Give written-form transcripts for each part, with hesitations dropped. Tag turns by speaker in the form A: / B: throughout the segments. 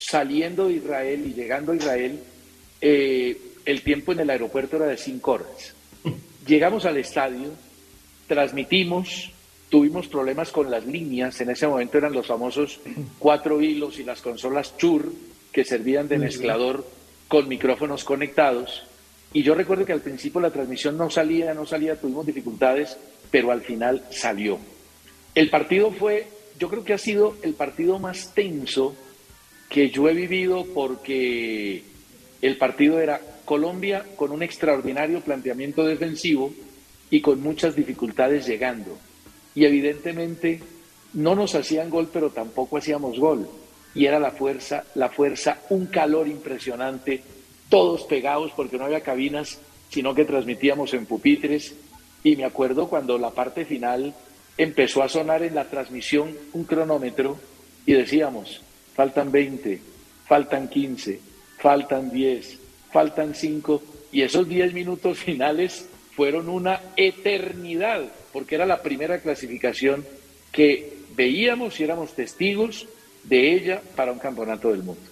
A: saliendo de Israel y llegando a Israel, el tiempo en el aeropuerto era de 5 horas. Llegamos al estadio, transmitimos, tuvimos problemas con las líneas, en ese momento eran los famosos 4 hilos y las consolas Shure que servían de mezclador con micrófonos conectados, y yo recuerdo que al principio la transmisión no salía, tuvimos dificultades, pero al final salió. El partido fue, yo creo que ha sido el partido más tenso que yo he vivido, porque el partido era Colombia con un extraordinario planteamiento defensivo y con muchas dificultades llegando. Y evidentemente no nos hacían gol, pero tampoco hacíamos gol. Y era la fuerza, un calor impresionante, todos pegados porque no había cabinas, sino que transmitíamos en pupitres. Y me acuerdo cuando la parte final empezó a sonar en la transmisión un cronómetro y decíamos, faltan 20, faltan 15, faltan 10, faltan 5, y esos 10 minutos finales fueron una eternidad, porque era la primera clasificación que veíamos y éramos testigos de ella para un campeonato del mundo.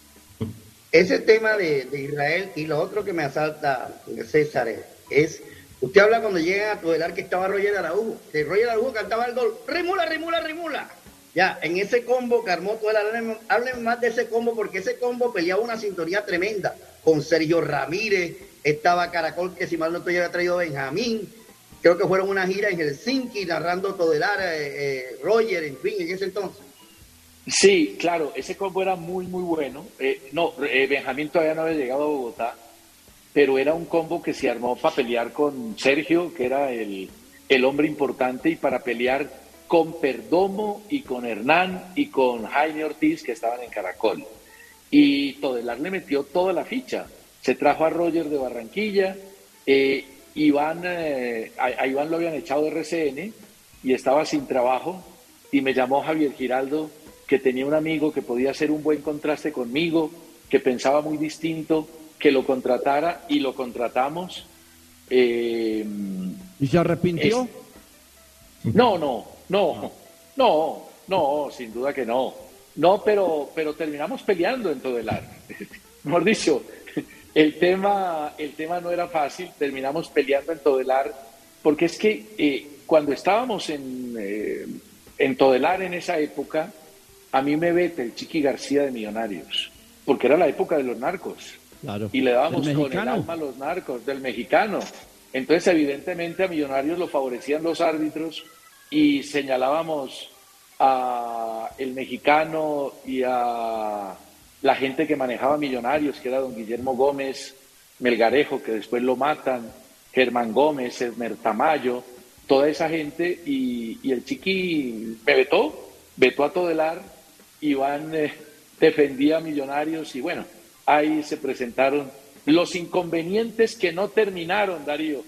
B: Ese tema de Israel, y lo otro que me asalta, César, es, usted habla cuando llegan a Todelar que estaba Roger Araujo, que Roger Araujo cantaba el gol, ¡remula, remula, remula! Ya, en ese combo que armó Todelar, hablen más de ese combo, porque ese combo peleaba una sintonía tremenda, con Sergio Ramírez, estaba Caracol, que si mal no estoy, había traído Benjamín, creo que fueron una gira en Helsinki, narrando Todelar, Roger, en fin, en ese entonces.
A: Sí, claro, ese combo era muy, muy bueno. Benjamín todavía no había llegado a Bogotá, pero era un combo que se armó para pelear con Sergio, que era el hombre importante, y para pelear con Perdomo y con Hernán y con Jaime Ortiz, que estaban en Caracol. Y Todelar le metió toda la ficha. Se trajo a Roger de Barranquilla, a Iván lo habían echado de RCN y estaba sin trabajo, y me llamó Javier Giraldo, que tenía un amigo que podía hacer un buen contraste conmigo, que pensaba muy distinto, que lo contratara, y lo contratamos.
C: ¿Y se arrepintió?
A: No, sin duda que no. No, pero terminamos peleando en Todelar. Mejor dicho, el tema no era fácil, terminamos peleando en Todelar, porque es que cuando estábamos en Todelar en esa época, a mí me vete el Chiqui García de Millonarios, porque era la época de los narcos.
C: Claro.
A: Y le dábamos con el alma a los narcos, del mexicano. Entonces, evidentemente, a Millonarios lo favorecían los árbitros, y señalábamos a el mexicano y a la gente que manejaba Millonarios, que era don Guillermo Gómez Melgarejo, que después lo matan, Germán Gómez, Esmer Tamayo, toda esa gente, y el Chiqui me vetó a Todelar. Iván defendía a Millonarios, y bueno, ahí se presentaron los inconvenientes que no terminaron, Darío.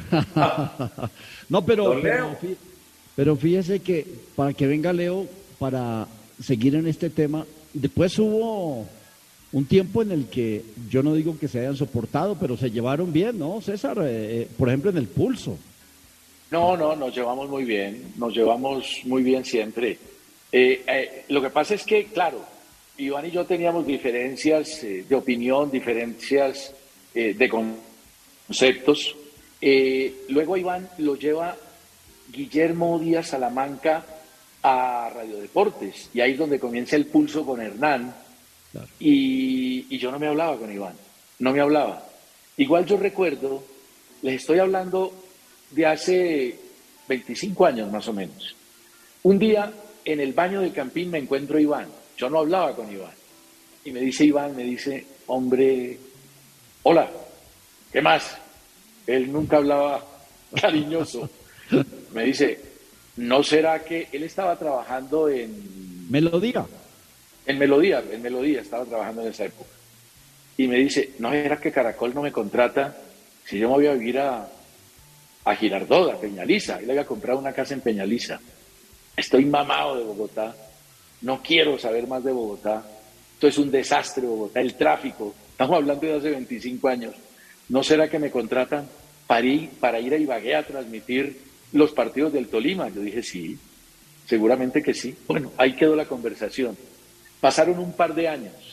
C: No, pero fíjese que para que venga Leo, para seguir en este tema, después hubo un tiempo en el que yo no digo que se hayan soportado, pero se llevaron bien, ¿no, César? Por ejemplo, en el Pulso.
A: No, nos llevamos muy bien siempre. Lo que pasa es que, claro, Iván y yo teníamos diferencias de opinión, diferencias de conceptos. Luego a Iván lo lleva Guillermo Díaz Salamanca a Radio Deportes, y ahí es donde comienza el Pulso con Hernán. Claro. Y yo no me hablaba con Iván, no me hablaba. Igual yo recuerdo, les estoy hablando de hace 25 años más o menos. Un día en el baño del Campín me encuentro a Iván, yo no hablaba con Iván, y me dice Iván, hombre, hola, ¿qué más? Él nunca hablaba cariñoso. Me dice, ¿no será que él estaba trabajando en
C: Melodía?
A: En Melodía estaba trabajando en esa época. Y me dice, ¿no será que Caracol no me contrata si yo me voy a vivir a Girardot, a Peñaliza? Él había comprado una casa en Peñaliza. Estoy mamado de Bogotá, no quiero saber más de Bogotá. Esto es un desastre, Bogotá, el tráfico. Estamos hablando de hace 25 años. ¿No será que me contratan para ir a Ibagué a transmitir los partidos del Tolima? Yo dije, sí, seguramente que sí. Bueno, ahí quedó la conversación. Pasaron un par de años